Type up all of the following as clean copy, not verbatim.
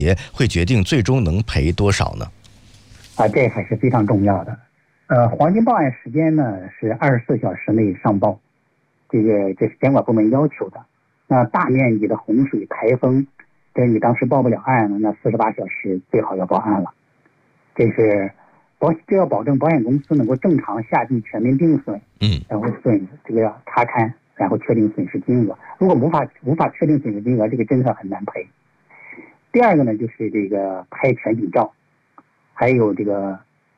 也会决定最终能赔多少呢？ 这还是非常重要的。黄金报案时间呢是24小时内上报，这是监管部门要求的。那大面积的洪水、台风，这你当时报不了案，那48小时最好要报案了。这要保证保险公司能够正常下地全面定损，然后这个查勘，然后确定损失金额。如果无法确定损失金额，这个真的很难赔。第二个呢，就是这个拍全景照，还有这个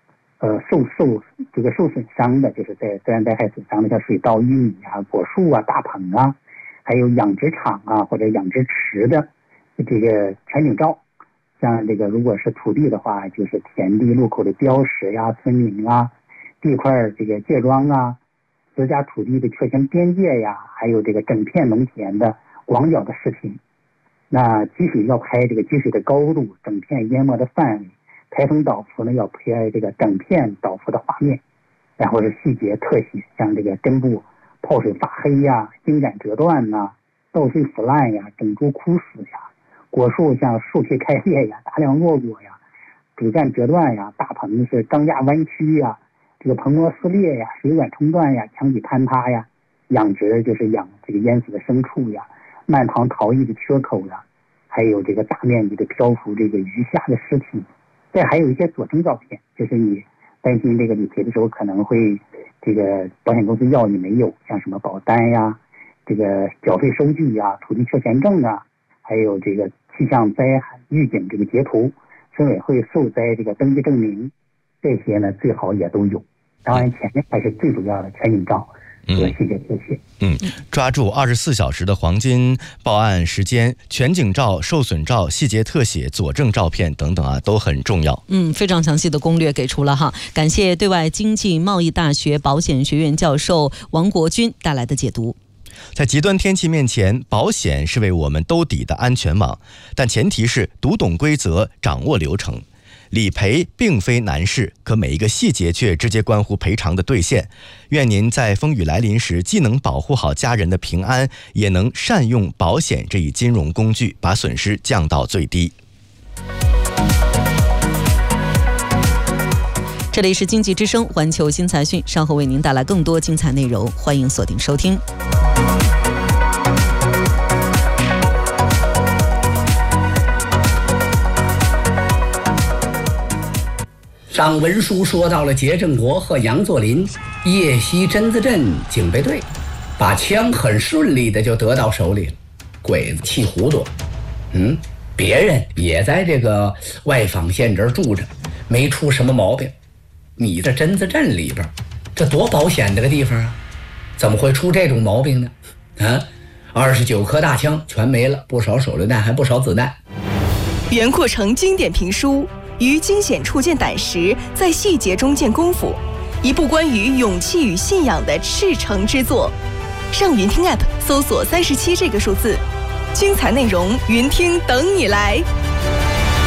受损伤的，就是在自然灾害损伤的，像水稻、玉米啊、果树啊、大棚啊，还有养殖场啊或者养殖池的这个全景照。像这个如果是土地的话，就是田地路口的标识呀、村民啊、地块这个界桩啊、私家土地的确权边界呀，还有这个整片农田的广角的视频。那积水要拍这个积水的高度、整片淹没的范围，台风倒伏呢要拍这个整片倒伏的画面，然后是细节特写，像这个根部泡水发黑呀、茎秆折断呐、稻穗腐烂呀、整株枯死呀、果树像树皮开裂呀、大量落果呀、主干折断呀、大棚是钢架弯曲呀、这个棚膜撕裂呀、水管冲断呀、墙体坍塌呀、养殖就是养这个淹死的牲畜呀、鳗塘逃逸的缺口呀，还有这个大面积的漂浮这个鱼虾的尸体。再还有一些佐证照片，就是你担心这个理赔的时候可能会这个保险公司要你没有，像什么保单呀、这个缴费收据呀、土地确权证啊，还有这个气象灾害预警这个截图、村委会受灾这个登记证明，这些呢最好也都有。当然前面还是最主要的全景照和细节特写。 抓住24小时的黄金报案时间，全景照、受损照、细节特写、佐证照片等等都很重要。 非常详细的攻略给出了哈，感谢对外经济贸易大学保险学院教授王国军带来的解读。 在极端天气面前，保险是为我们兜底的安全网，但前提是读懂规则，掌握流程。理赔并非难事，可每一个细节却直接关乎赔偿的兑现。愿您在风雨来临时，既能保护好家人的平安，也能善用保险这一金融工具，把损失降到最低。 这里是经济之声环球新财讯，稍后为您带来更多精彩内容，欢迎锁定收听。 上文书说到了杰振国和杨作霖夜袭榛子镇警备队，把枪很顺利的就得到手里了。鬼子气糊涂，别人也在这个外坊县这儿住着，没出什么毛病。你这榛子镇里边，这多保险的个地方啊，怎么会出这种毛病呢？29颗大枪全没了，不少手榴弹，还不少子弹。 袁阔成经典评书于惊险处见胆识，在细节中见功夫，一部关于勇气与信仰的赤诚之作。上云听 App 搜索37这个数字，精彩内容云听等你来。